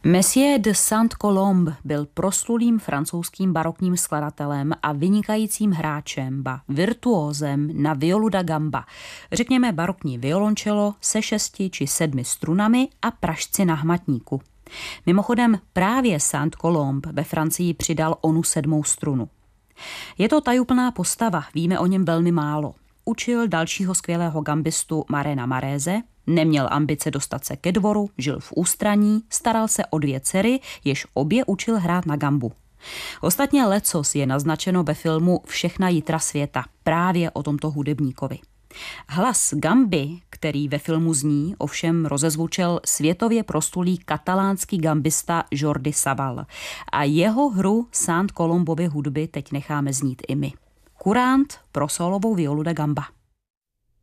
Monsieur de Saint-Colombe byl proslulým francouzským barokním skladatelem a vynikajícím hráčem, ba virtuózem na violu da gamba, řekněme barokní violončelo se 6 či 7 strunami a pražci na hmatníku. Mimochodem právě Saint-Colombe ve Francii přidal onu 7. strunu. Je to tajuplná postava, víme o něm velmi málo. Učil dalšího skvělého gambistu Marena Maréze, neměl ambice dostat se ke dvoru, žil v ústraní, staral se o 2 dcery, jež obě učil hrát na gambu. Ostatně lecos je naznačeno ve filmu Všechna jitra světa, právě o tomto hudebníkovi. Hlas gamby, který ve filmu zní, ovšem rozezvučil světově proslulý katalánský gambista Jordi Savall a jeho hru Saint-Colombovy hudby teď necháme znít i my. Kurant pro solovou violu da gamba.